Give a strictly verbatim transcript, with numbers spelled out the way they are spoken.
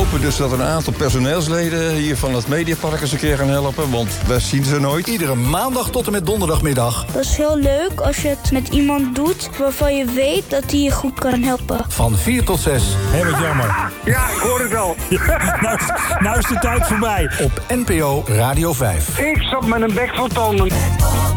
hopen dus dat een aantal personeelsleden hier van het Mediapark eens een keer gaan helpen, want wij zien ze nooit. Iedere maandag tot en met donderdagmiddag. Dat is heel leuk als je het met iemand doet waarvan je weet dat hij je goed kan helpen. Van vier tot zes. Heel wat jammer. Ja, ik hoor het al. nou, is, nou is de tijd voorbij. Op N P O Radio vijf. Ik zat met een bek vol tanden.